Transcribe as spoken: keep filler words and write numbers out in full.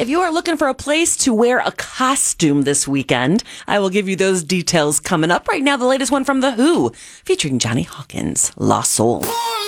If you are looking for a place to wear a costume this weekend, I will give you those details coming up. Right now, the latest one from The Who, featuring Johnny Hawkins, Lost Soul.